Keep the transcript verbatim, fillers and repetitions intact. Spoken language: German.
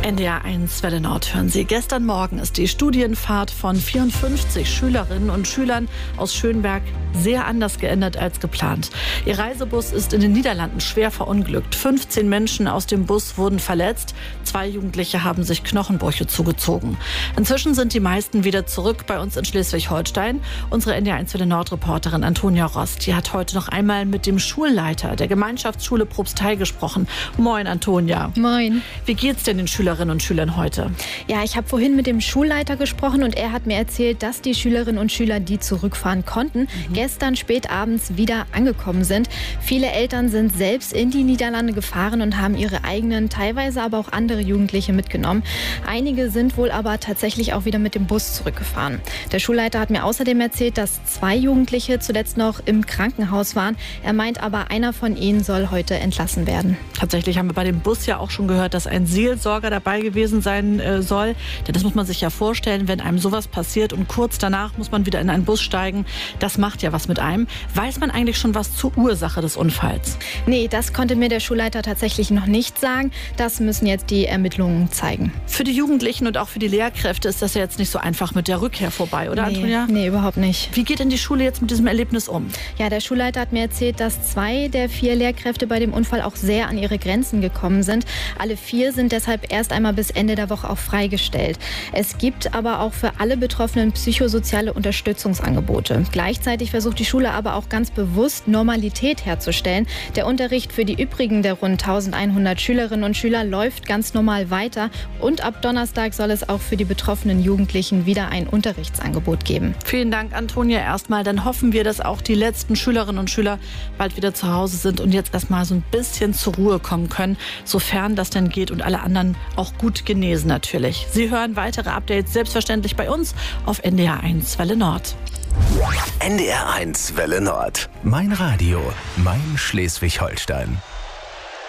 N D R eins Welle Nord hören Sie. Gestern Morgen ist die Studienfahrt von vierundfünfzig Schülerinnen und Schülern aus Schönberg sehr anders geendet als geplant. Ihr Reisebus ist in den Niederlanden schwer verunglückt. fünfzehn Menschen aus dem Bus wurden verletzt. Zwei Jugendliche haben sich Knochenbrüche zugezogen. Inzwischen sind die meisten wieder zurück bei uns in Schleswig-Holstein. Unsere N D R eins Welle Nord-Reporterin Antonia Rost, die hat heute noch einmal mit dem Schulleiter der Gemeinschaftsschule Probstheil gesprochen. Moin, Antonia. Moin. Wie geht's denn den Schülerinnen und Schülern heute? Ja, ich habe vorhin mit dem Schulleiter gesprochen und er hat mir erzählt, dass die Schülerinnen und Schüler, die zurückfahren konnten, mhm. gestern spät abends wieder angekommen sind. Viele Eltern sind selbst in die Niederlande gefahren und haben ihre eigenen, teilweise aber auch andere Jugendliche mitgenommen. Einige sind wohl aber tatsächlich auch wieder mit dem Bus zurückgefahren. Der Schulleiter hat mir außerdem erzählt, dass zwei Jugendliche zuletzt noch im Krankenhaus waren. Er meint aber, einer von ihnen soll heute entlassen werden. Tatsächlich haben wir bei dem Bus ja auch schon gehört, dass ein Seelsorger dabei gewesen sein äh, soll. Denn das muss man sich ja vorstellen, wenn einem sowas passiert und kurz danach muss man wieder in einen Bus steigen. Das macht ja was mit einem. Weiß man eigentlich schon was zur Ursache des Unfalls? Nee, das konnte mir der Schulleiter tatsächlich noch nicht sagen. Das müssen jetzt die Ermittlungen zeigen. Für die Jugendlichen und auch für die Lehrkräfte ist das ja jetzt nicht so einfach mit der Rückkehr vorbei, oder nee, Antonia? Nee, überhaupt nicht. Wie geht denn die Schule jetzt mit diesem Erlebnis um? Ja, der Schulleiter hat mir erzählt, dass zwei der vier Lehrkräfte bei dem Unfall auch sehr an ihre Grenzen gekommen sind. Alle vier sind deshalb erst einmal bis Ende der Woche auch freigestellt. Es gibt aber auch für alle Betroffenen psychosoziale Unterstützungsangebote. Gleichzeitig versucht die Schule aber auch ganz bewusst Normalität herzustellen. Der Unterricht für die übrigen der rund eintausendeinhundert Schülerinnen und Schüler läuft ganz normal weiter. Und ab Donnerstag soll es auch für die betroffenen Jugendlichen wieder ein Unterrichtsangebot geben. Vielen Dank, Antonia. Erstmal, dann hoffen wir, dass auch die letzten Schülerinnen und Schüler bald wieder zu Hause sind und jetzt erstmal so ein bisschen zur Ruhe kommen können, sofern das denn geht und alle anderen auch gut genesen natürlich. Sie hören weitere Updates selbstverständlich bei uns auf N D R eins Welle Nord. N D R eins Welle Nord. Mein Radio, mein Schleswig-Holstein.